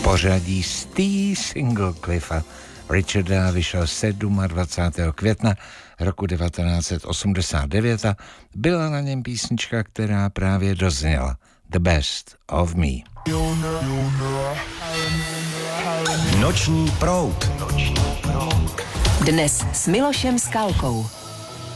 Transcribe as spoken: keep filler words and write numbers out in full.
pořadí z té single Cliffa Richarda vyšel dvacátého sedmého května roku devatenáct set osmdesát devět a byla na něm písnička, která právě dozněla. The Best of Me. Noční proud. Dnes s Milošem Skalkou.